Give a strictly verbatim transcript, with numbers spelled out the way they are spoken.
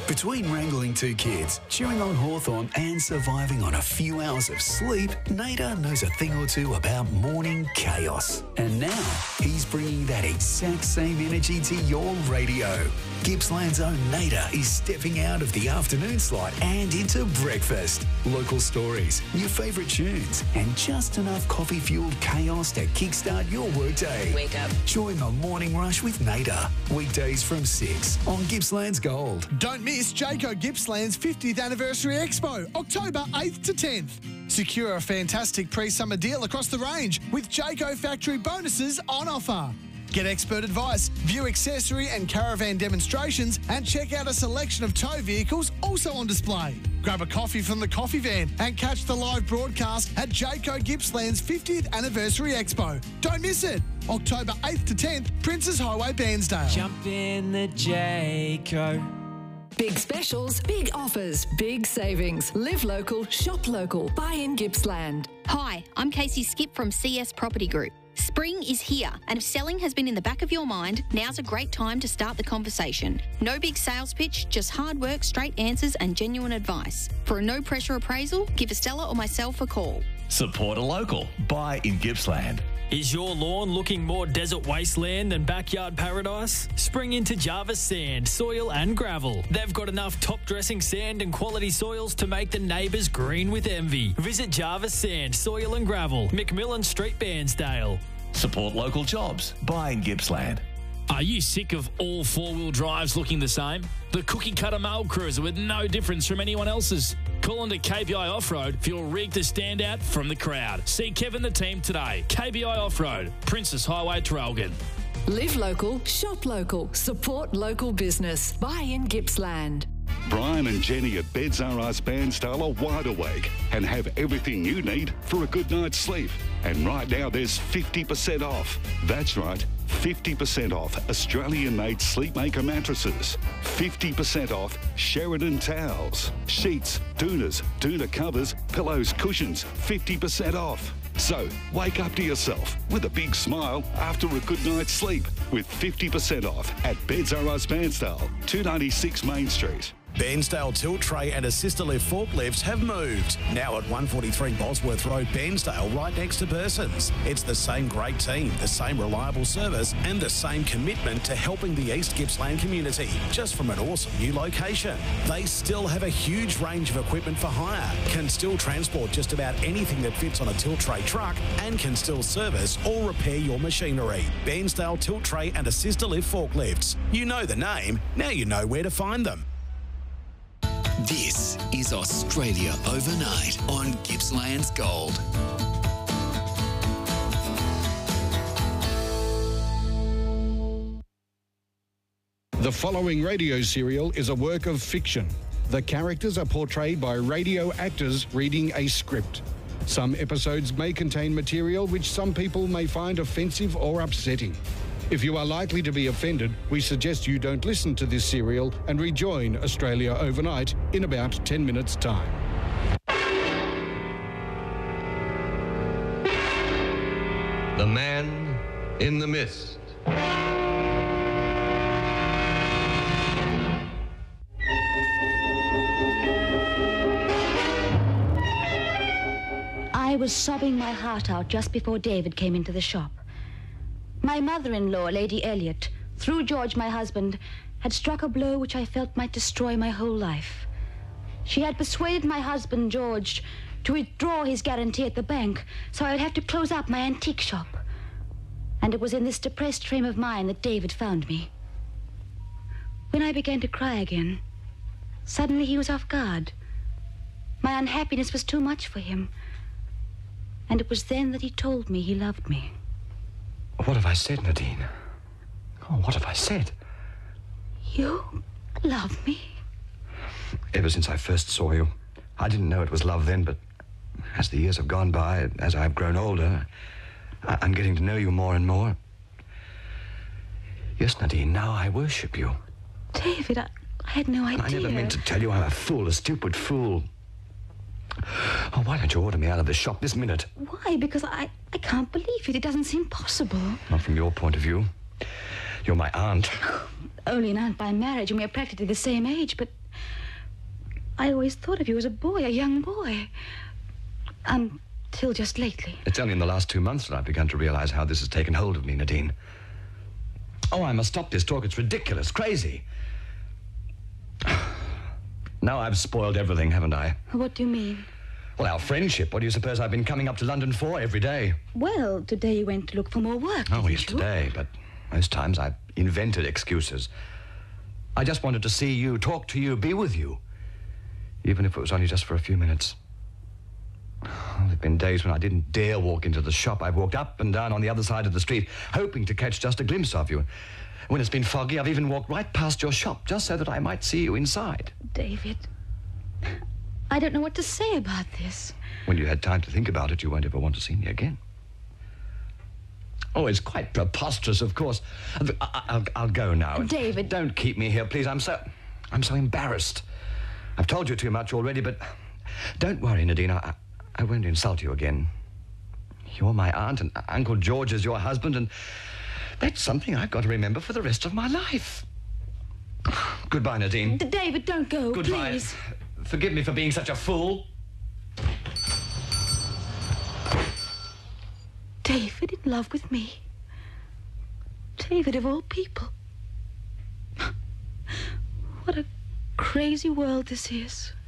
Between wrangling two kids, chewing on hawthorn and surviving on a few hours of sleep, Nader knows a thing or two about morning chaos. And now, he's bringing that exact same energy to your radio. Gippsland's own Nader is stepping out of the afternoon slot and into breakfast. Local stories, your favourite tunes, and just enough coffee-fueled chaos to kickstart your workday. Wake up. Join the Morning Rush with Nader. Weekdays from six on Gippsland's Gold. Don't miss Jayco Gippsland's fiftieth Anniversary Expo, October eighth to tenth. Secure a fantastic pre-summer deal across the range with Jayco factory bonuses on offer. Get expert advice, view accessory and caravan demonstrations, and check out a selection of tow vehicles also on display. Grab a coffee from the coffee van and catch the live broadcast at Jayco Gippsland's fiftieth Anniversary Expo. Don't miss it. October eighth to tenth, Princes Highway, Bairnsdale. Jump in the Jayco. Big specials, big offers, big savings. Live local, shop local. Buy in Gippsland. Hi, I'm Casey Skip from C S Property Group. Spring is here, and if selling has been in the back of your mind, now's a great time to start the conversation. No big sales pitch, just hard work, straight answers and genuine advice. For a no-pressure appraisal, give Estella or myself a call. Support a local. Buy in Gippsland. Is your lawn looking more desert wasteland than backyard paradise? Spring into Jarvis Sand, Soil and Gravel. They've got enough top-dressing sand and quality soils to make the neighbours green with envy. Visit Jarvis Sand, Soil and Gravel, McMillan Street, Bairnsdale. Support local jobs. Buy in Gippsland. Are you sick of all four-wheel drives looking the same? The cookie-cutter mail cruiser with no difference from anyone else's? Call on to K B I Off-Road for your rig to stand out from the crowd. See Kevin the team today. K B I Off-Road, Princess Highway, Traralgon. Live local, shop local, support local business. Buy in Gippsland. Brian and Jenny at Beds R Us Bairnsdale are wide awake and have everything you need for a good night's sleep. And right now there's fifty percent off. That's right, fifty percent off Australian-made Sleepmaker mattresses. fifty percent off Sheridan towels, sheets, doonas, doona covers, pillows, cushions, fifty percent off. So, wake up to yourself with a big smile after a good night's sleep with fifty percent off at Beds R Us Bairnsdale, two ninety-six Main Street. Bairnsdale tilt tray and assist lift forklifts have moved. Now at one forty-three Bosworth Road, Bairnsdale, right next to Burson's. It's the same great team, the same reliable service, and the same commitment to helping the East Gippsland community, just from an awesome new location. They still have a huge range of equipment for hire, can still transport just about anything that fits on a tilt tray truck, and can still service or repair your machinery. Bairnsdale tilt tray and assist lift forklifts. You know the name, now you know where to find them. This is Australia Overnight on Gippsland's Gold. The following radio serial is a work of fiction. The characters are portrayed by radio actors reading a script. Some episodes may contain material which some people may find offensive or upsetting. If you are likely to be offended, we suggest you don't listen to this serial and rejoin Australia Overnight in about ten minutes' time. The Man in the Mist. I was sobbing my heart out just before David came into the shop. My mother-in-law, Lady Elliot, through George, my husband, had struck a blow which I felt might destroy my whole life. She had persuaded my husband, George, to withdraw his guarantee at the bank, so I would have to close up my antique shop. And it was in this depressed frame of mind that David found me. When I began to cry again, suddenly he was off guard. My unhappiness was too much for him. And it was then that he told me he loved me. What have I said, Nadine? Oh, what have I said? You love me? Ever since I first saw you. I didn't know it was love then, but as the years have gone by, as I've grown older, I- I'm getting to know you more and more. Yes, Nadine, now I worship you. David, I, I had no idea. I never meant to tell you I'm a fool, a stupid fool. Oh, why don't you order me out of the shop this minute? Why? Because I, I can't believe it. It doesn't seem possible. Not from your point of view. You're my aunt. Only an aunt by marriage, and we are practically the same age, but I always thought of you as a boy, a young boy. Until just lately. It's only in the last two months that I've begun to realize how this has taken hold of me, Nadine. Oh, I must stop this talk. It's ridiculous, crazy. Now I've spoiled everything, haven't I? What do you mean? Well, our friendship. What do you suppose I've been coming up to London for every day? Well, today you went to look for more work, Oh, didn't yes, you? today, but most times I've invented excuses. I just wanted to see you, talk to you, be with you. Even if it was only just for a few minutes. Oh, there've been days when I didn't dare walk into the shop. I've walked up and down on the other side of the street, hoping to catch just a glimpse of you. When it's been foggy, I've even walked right past your shop, just so that I might see you inside. David, I don't know what to say about this. When you had time to think about it, you won't ever want to see me again. Oh, it's quite preposterous, of course. I- I'll, I'll go now. David. Don't keep me here, please. I'm so... I'm so embarrassed. I've told you too much already, but... Don't worry, Nadine. I, I won't insult you again. You're my aunt, and Uncle George is your husband, and that's something I've got to remember for the rest of my life. Goodbye, Nadine. D- David, don't go, Goodbye. please. Forgive me for being such a fool. David in love with me. David of all people. What a crazy world this is.